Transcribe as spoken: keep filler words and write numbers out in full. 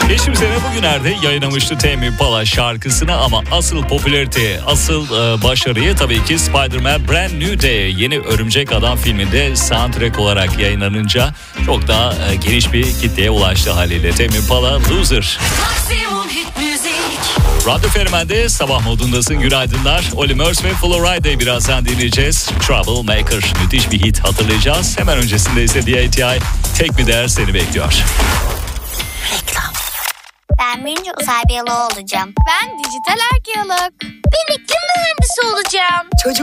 Geçim sene bugünlerde yayınlamıştı Tame Impala şarkısını ama asıl popülarite, asıl e, başarıyı tabii ki Spider-Man Brand New Day yeni Örümcek Adam filminde soundtrack olarak yayınlanınca çok daha e, geniş bir kitleye ulaştı haliyle. Tame Impala Loser. Radyo Fenomen'de sabah modundasın, günaydınlar. Oli Murs ve Florida birazdan dinleyeceğiz. Troublemaker, müthiş bir hit hatırlayacağız. Hemen öncesinde ise D A T I Tek Bir Değer seni bekliyor. Reklam. Ben birinci uzay biyoloğu olacağım. Ben dijital arkeolog. Ben iklim mühendisi olacağım. Çocuk